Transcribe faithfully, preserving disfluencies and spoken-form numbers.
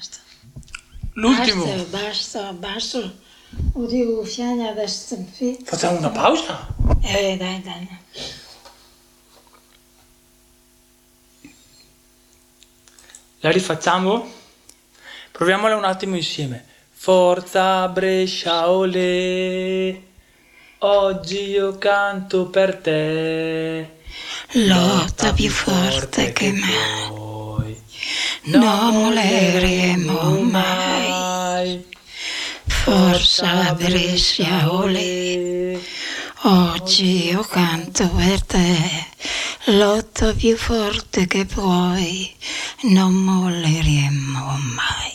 basta. L'ultimo. Basta, basta, basta. Oddio, fianna adesso. Facciamo una pausa? Eh, dai, dai. La rifacciamo? Proviamola un attimo insieme. Forza Brescia, olè, oggi io canto per te. Lotta più forte che mai, non molleremo mai. Forza Brescia, olè, oggi io canto per te. Lotta più forte che puoi, non molleremo mai.